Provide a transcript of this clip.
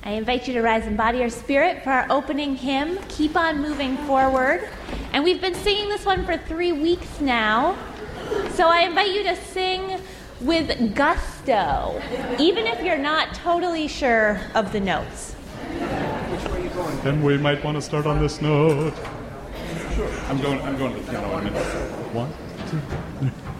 I invite you to rise in body or spirit for our opening hymn, Keep On Moving Forward. And we've been singing this one for 3 weeks now. So I invite you to sing with gusto, even if you're not totally sure of the notes. Which way are you going? Then we might want to start on this note. Sure. I'm going to the piano in a minute. 1, 2, 3.